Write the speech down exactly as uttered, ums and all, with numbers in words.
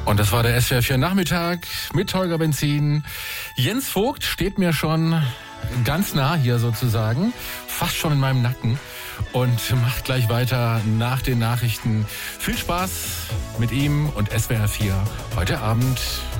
Und das war der S W R vier Nachmittag mit Holger Benzin. Jens Vogt steht mir schon ganz nah hier sozusagen, fast schon in meinem Nacken und macht gleich weiter nach den Nachrichten. Viel Spaß mit ihm und S W R vier heute Abend.